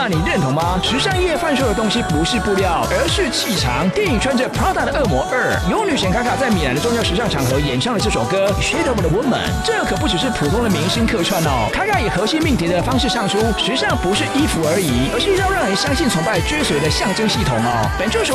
那你认同吗？时尚业贩售的东西不是布料，而是气场。电影《穿着 Prada 的恶魔2》，由女神卡卡在米兰的重要时尚场合演唱了这首歌《Shape of the Woman》。这可不只是普通的明星客串哦，卡卡以核心命题的方式唱出，时尚不是衣服而已，而是要让人相信、崇拜、追随的象征系统哦。本周